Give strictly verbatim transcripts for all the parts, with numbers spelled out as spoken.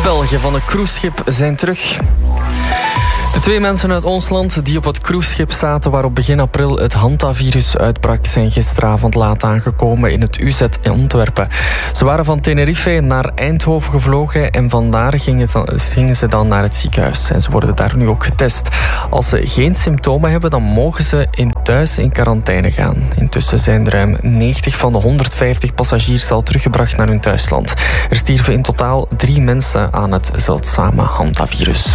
Belgen van een cruiseschip zijn terug. De twee mensen uit ons land die op het cruiseschip zaten waarop begin april het hantavirus uitbrak, zijn gisteravond laat aangekomen in het U Z in Antwerpen. Ze waren van Tenerife naar Eindhoven gevlogen en vandaar gingen, gingen ze dan naar het ziekenhuis. En ze worden daar nu ook getest. Als ze geen symptomen hebben, dan mogen ze in thuis in quarantaine gaan. Intussen zijn ruim negentig van de honderdvijftig passagiers al teruggebracht naar hun thuisland. Er stierven in totaal drie mensen aan het zeldzame hantavirus.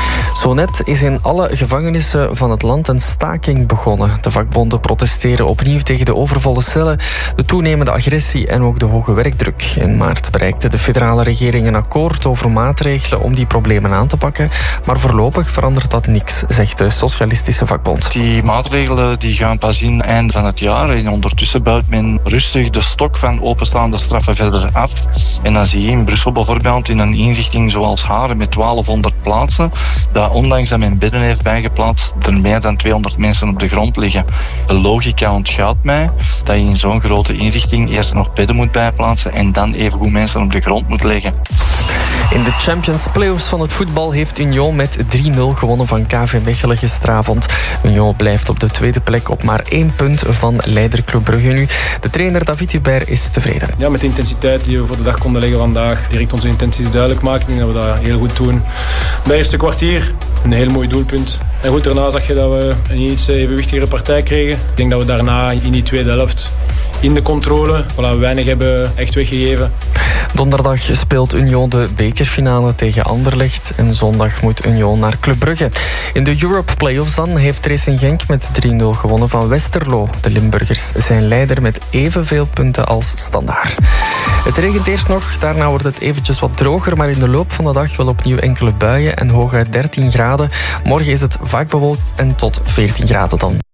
Zo net is in alle gevangenissen van het land een staking begonnen. De vakbonden protesteren opnieuw tegen de overvolle cellen, de toenemende agressie en ook de hoge werkdruk. In maart bereikte de federale regering een akkoord over maatregelen om die problemen aan te pakken. Maar voorlopig verandert dat niks, zegt de Socialistische Vakbond. Die maatregelen die gaan pas in eind van het jaar. En ondertussen bouwt men rustig de stok van openstaande straffen verder af. En dan zie je in Brussel bijvoorbeeld in een inrichting zoals Haren met twaalfhonderd plaatsen, dat ondanks dat men bedden heeft bijgeplaatst, er meer dan tweehonderd mensen op de grond liggen. De logica ontgaat mij dat je in zo'n grote inrichting eerst nog bedden moet bijplaatsen en dan evengoed mensen op de grond moet leggen. In de Champions Playoffs van het voetbal heeft Union met drie nul gewonnen van K V Mechelen gisteravond. Union blijft op de tweede plek op maar één punt van leider Club Brugge nu. De trainer David Hubert is tevreden. Ja, met de intensiteit die we voor de dag konden leggen vandaag, direct onze intenties duidelijk maken. Ik denk dat we dat heel goed doen. De eerste kwartier, een heel mooi doelpunt. En goed, daarna zag je dat we een iets evenwichtigere partij kregen. Ik denk dat we daarna in die tweede helft in de controle, voilà, we weinig hebben echt weggegeven. Donderdag speelt Union de bekerfinale tegen Anderlecht en zondag moet Union naar Club Brugge. In de Europe Playoffs dan heeft Racing Genk met drie nul gewonnen van Westerlo. De Limburgers zijn leider met evenveel punten als Standaard. Het regent eerst nog, daarna wordt het eventjes wat droger, maar in de loop van de dag wel opnieuw enkele buien en hooguit dertien graden. Morgen is het vaak bewolkt en tot veertien graden dan.